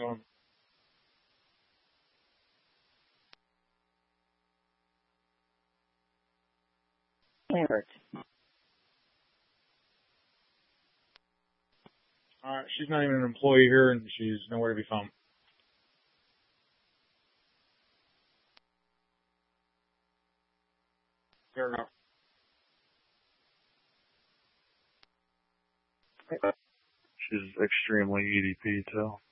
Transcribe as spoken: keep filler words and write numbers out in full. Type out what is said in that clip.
going? Lambert. Uh, she's not even an employee here, and she's nowhere to be found. Fair enough. She's extremely E D P too.